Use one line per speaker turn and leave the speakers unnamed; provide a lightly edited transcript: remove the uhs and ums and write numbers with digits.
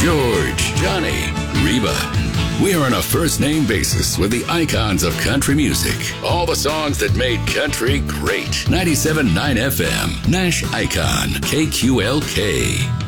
George, Johnny, Reba. We're on a first-name basis with the icons of country music. All the songs that made country great. 97.9 FM, Nash Icon, KQLK.